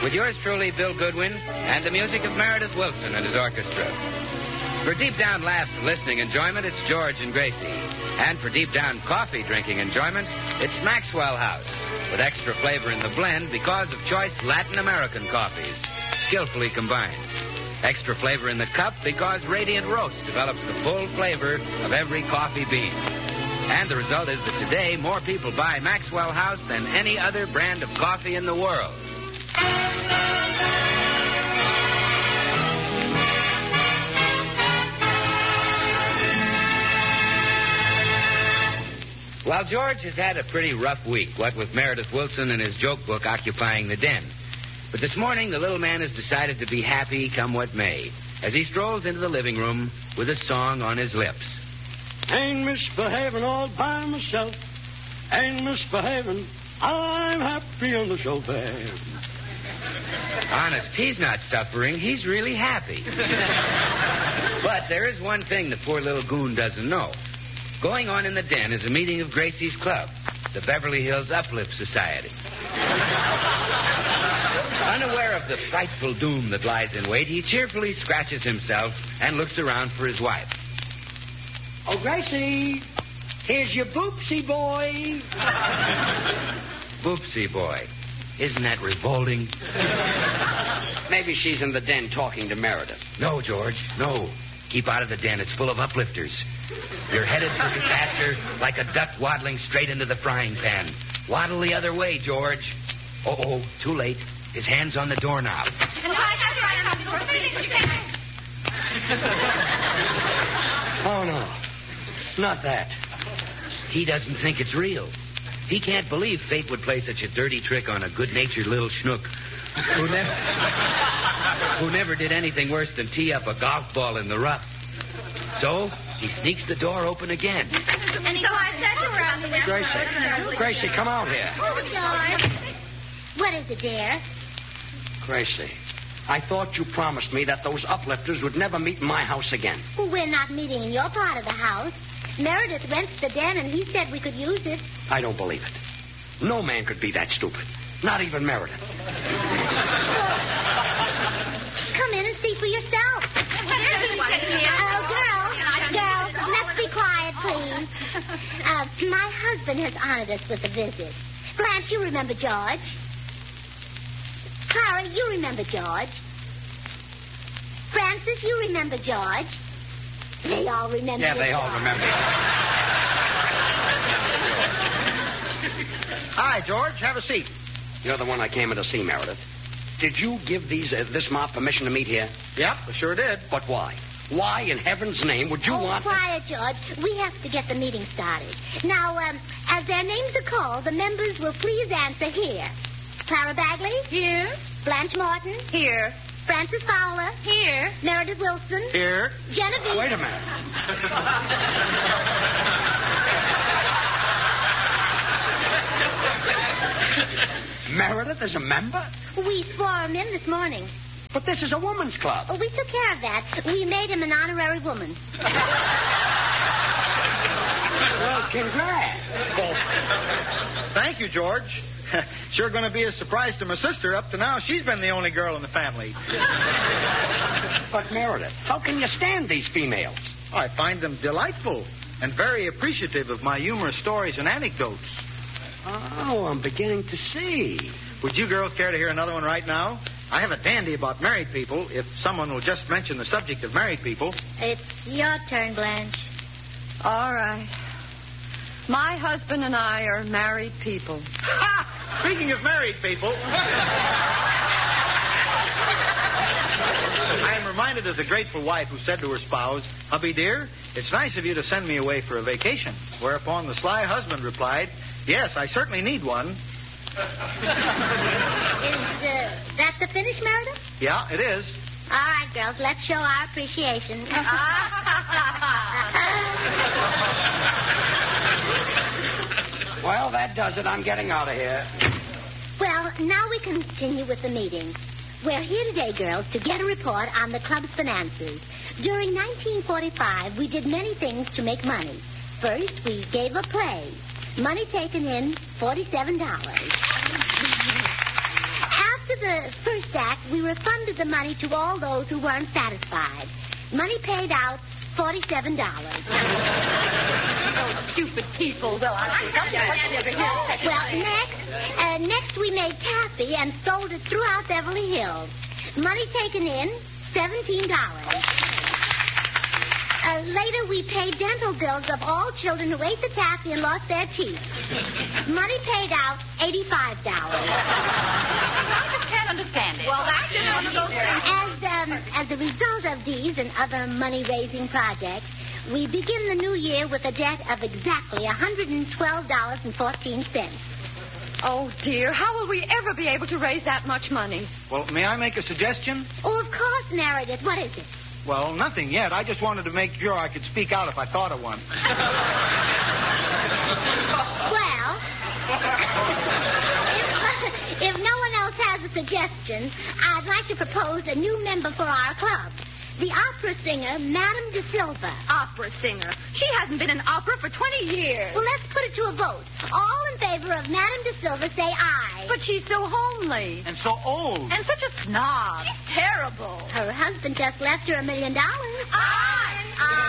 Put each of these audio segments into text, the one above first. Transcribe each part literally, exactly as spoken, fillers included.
with yours truly, Bill Goodwin, and the music of Meredith Wilson and his orchestra. For deep down laughs and listening enjoyment, it's George and Gracie. And for deep down coffee drinking enjoyment, it's Maxwell House, with extra flavor in the blend because of choice Latin American coffees, skillfully combined. Extra flavor in the cup because Radiant Roast develops the full flavor of every coffee bean. And the result is that today more people buy Maxwell House than any other brand of coffee in the world. Well, George has had a pretty rough week, what with Meredith Wilson and his joke book occupying the den. But this morning, the little man has decided to be happy come what may, as he strolls into the living room with a song on his lips. Ain't misbehaving all by myself. Ain't misbehaving. I'm happy on the sofa. Honest, he's not suffering. He's really happy. But there is one thing the poor little goon doesn't know. Going on in the den is a meeting of Gracie's club, the Beverly Hills Uplift Society. Unaware of the frightful doom that lies in wait, he cheerfully scratches himself and looks around for his wife. Oh, Gracie, here's your boopsie boy. Boopsie boy. Isn't that revolting? Maybe she's in the den talking to Meredith. No, George, no. Keep out of the den. It's full of uplifters. You're headed for disaster like a duck waddling straight into the frying pan. Waddle the other way, George. Uh-oh, too late. His hand's on the doorknob. Oh, no. Not that. He doesn't think it's real. He can't believe fate would play such a dirty trick on a good-natured little schnook who never, who never did anything worse than tee up a golf ball in the rough. So he sneaks the door open again. And so I said to her, Gracie, Gracie, come out here. Oh, George. What is it, dear? Gracie, I thought you promised me that those uplifters would never meet in my house again. Well, we're not meeting in your part of the house. Meredith rents the den, and he said we could use it. I don't believe it. No man could be that stupid. Not even Meredith. Come in and see for yourself. Oh, girls, girls, let's be quiet, please. Uh, my husband has honored us with a visit. Blanche, you remember George. Clara, you remember George. Francis, you remember George. They all remember Yeah, they George. all remember. Hi, George. Have a seat. You're the one I came in to see, Meredith. Did you give these uh, this mob permission to meet here? Yep, I sure did. But why? Why in heaven's name would you oh, want... quiet, George. We have to get the meeting started. Now, um, as their names are called, the members will please answer here. Clara Bagley? Here. Blanche Morton? Here. Francis Fowler? Here. Meredith Wilson? Here. Genevieve... Wait a minute. Meredith is a member? We swore him in this morning. But this is a woman's club. Oh, we took care of that. We made him an honorary woman. Well, congrats. Thank you, George. Sure going to be a surprise to my sister. Up to now, she's been the only girl in the family. But, Meredith, how can you stand these females? I find them delightful and very appreciative of my humorous stories and anecdotes. Oh, I'm beginning to see. Would you girls care to hear another one right now? I have a dandy about married people, if someone will just mention the subject of married people. It's your turn, Blanche. All right. My husband and I are married people. Ha! Speaking of married people, I am reminded of the grateful wife who said to her spouse, "Hubby dear, it's nice of you to send me away for a vacation." Whereupon the sly husband replied, "Yes, I certainly need one." Is uh, that the finish, Meredith? Yeah, it is. All right, girls, let's show our appreciation. Well, that does it. I'm getting out of here. Well, now we continue with the meeting. We're here today, girls, to get a report on the club's finances. During nineteen forty-five, we did many things to make money. First, we gave a play. Money taken in, forty-seven dollars. After the first we refunded the money to all those who weren't satisfied. Money paid out, forty-seven dollars. Oh, stupid people. Well, I Well, next, uh, next we made taffy and sold it throughout Beverly Hills. Money taken in, seventeen dollars. Uh, later, we paid dental bills of all children who ate the taffy and lost their teeth. Money paid out, eighty-five dollars. I just can't understand it. Well, that's just one of those things. As, um, as a result of these and other money-raising projects, we begin the new year with a debt of exactly one hundred twelve dollars and fourteen cents. Oh, dear. How will we ever be able to raise that much money? Well, may I make a suggestion? Oh, of course, Meredith. What is it? Well, nothing yet. I just wanted to make sure I could speak out if I thought of one. Well, if, if no one else has a suggestion, I'd like to propose a new member for our club. The opera singer, Madame De Silva. Opera singer. She hasn't been in opera for twenty years. Well, let's put it to a vote. All in favor of Madame De Silva, say aye. But she's so homely. And so old. And such a snob. She's terrible. Her husband just left her a million dollars. Aye.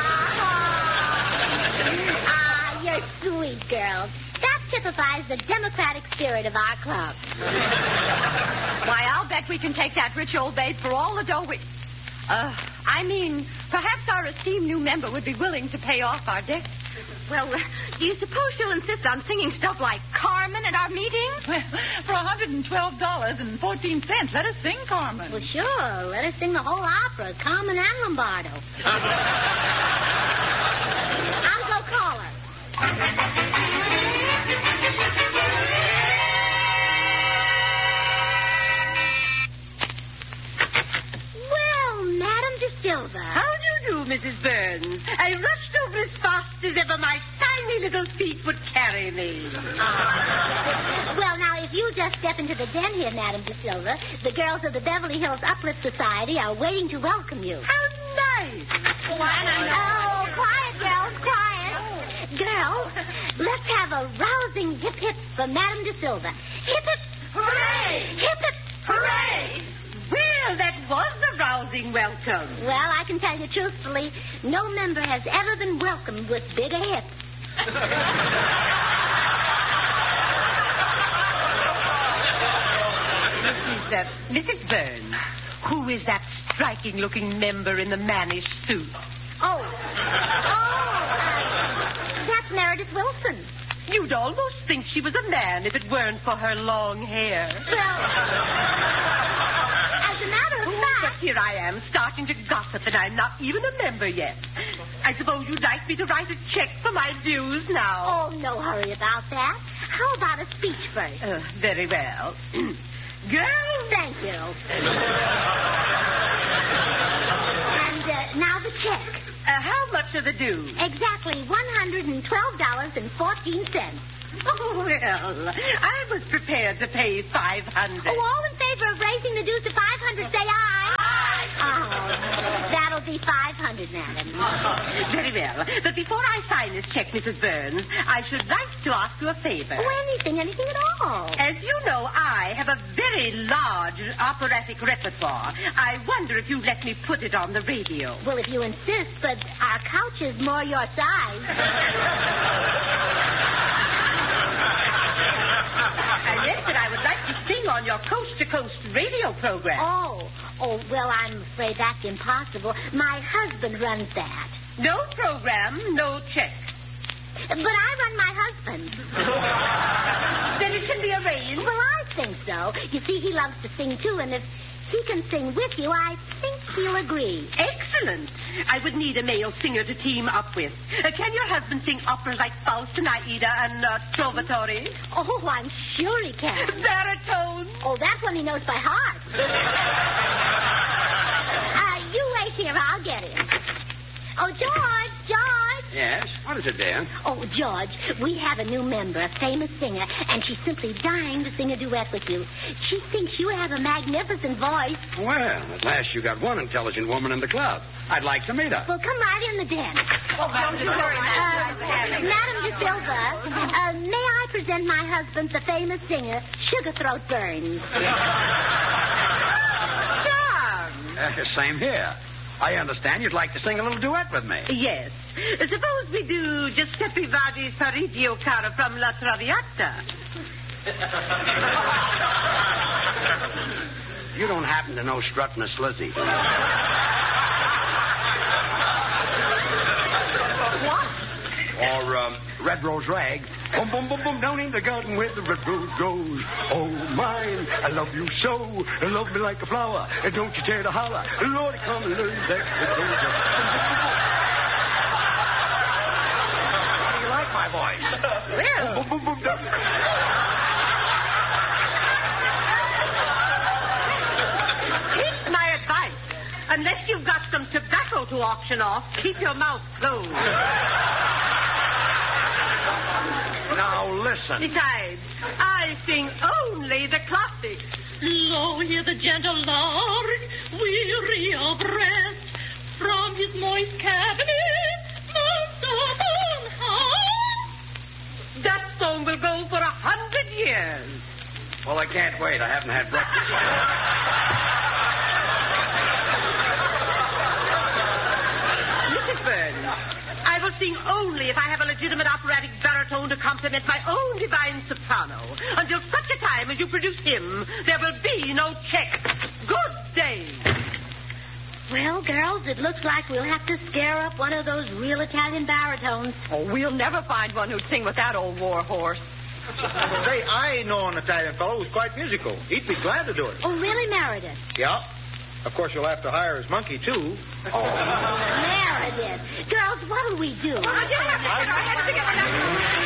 Ah, ah, you're sweet, girls. That typifies the democratic spirit of our club. Why, I'll bet we can take that rich old maid for all the dough we... Uh, I mean, perhaps our esteemed new member would be willing to pay off our debt. Well, uh, do you suppose she'll insist on singing stuff like Carmen at our meetings? Well, for one hundred twelve dollars and fourteen cents, let us sing Carmen. Well, sure. Let us sing the whole opera, Carmen and Lombardo. I'll go call her. Silva. How do you do, Missus Burns? I rushed over as fast as ever my tiny little feet would carry me. Ah. Well, now, if you just step into the den here, Madame De Silva, the girls of the Beverly Hills Uplift Society are waiting to welcome you. How nice. Oh, quiet, girls, quiet. Girls, let's have a rousing hip-hip for Madame De Silva. Hip-hip. Hooray! Hip-hip. Hooray! Well, that was a rousing welcome. Well, I can tell you truthfully, no member has ever been welcomed with bigger hips. Missus Uh, Missus Burns, who is that striking-looking member in the mannish suit? Oh. Oh, uh, that's Meredith Wilson. You'd almost think she was a man if it weren't for her long hair. Well, as a matter of But fact... here I am, starting to gossip, and I'm not even a member yet. I suppose you'd like me to write a check for my dues now. Oh, no hurry about that. How about a speech first? Uh, very well. Girls, Thank you. And uh, now the check. uh, how much are the dues? Exactly one hundred twelve dollars and fourteen cents. Oh, well, I was prepared to pay five hundred. Oh, all in favor of raising the dues to five hundred, say aye. Aye. Oh, that'll be five hundred, madam. Very well. But before I sign this check, Missus Burns, I should like to ask you a favor. Oh, anything, anything at all. As you know, I have a very large operatic repertoire. I wonder if you'd let me put it on the radio. Well, if you insist, but our couch is more your size. I meant that I would like to sing on your coast-to-coast radio program. Oh, oh, well, I'm afraid that's impossible. My husband runs that. No program, no check. But I run my husband. Then it can be arranged. Well, I think so. You see, he loves to sing, too, and if he can sing with you, I think he'll agree. Excellent. I would need a male singer to team up with. Uh, can your husband sing operas like Faust and Aida and uh, Trovatore? Oh, I'm sure he can. Baritone? Oh, that one he knows by heart. uh, you wait here. I'll get him. Oh, George, George. Yes? What is it, dear? Oh, George, we have a new member, a famous singer, and she's simply dying to sing a duet with you. She thinks you have a magnificent voice. Well, at last you got one intelligent woman in the club. I'd like to meet her. Well, come right in the den. Oh, don't you worry, Uh, Madame De Silva, uh, may I present my husband, the famous singer, Sugarthroat Burns. Uh, same here. I understand you'd like to sing a little duet with me. Yes. Suppose we do Giuseppe Verdi's Parigio Cara from La Traviata. You don't happen to know Strut and a Slizzy. What? Or um, Red Rose Rag. Boom, boom, boom, boom, down in the garden where the red rose grows. Oh, mine, I love you so. Love me like a flower. And don't you dare to holler. Lord, come and learn that. You like my voice? Well. Boom, boom, boom, down. Take my advice. Unless you've got some tobacco to auction off, keep your mouth closed. Now, listen. Besides, I sing only the classics. Lo, hear the gentle lark, weary of rest, from his moist cabinet, moves open high. That song will go for a hundred years. Well, I can't wait. I haven't had breakfast yet. Missus Burns, I will sing only if I have a legitimate operatic baritone to complement my own divine soprano. Until such a time as you produce him, there will be no check. Good day. Well, girls, it looks like we'll have to scare up one of those real Italian baritones. Oh, we'll never find one who'd sing with that old war horse. Say, I know an Italian fellow who's quite musical. He'd be glad to do it. Oh, really, Meredith? Yeah. Of course, you'll have to hire his monkey, too. Oh, Meredith. Girls, what'll we do? Oh, you have to get our heads together now.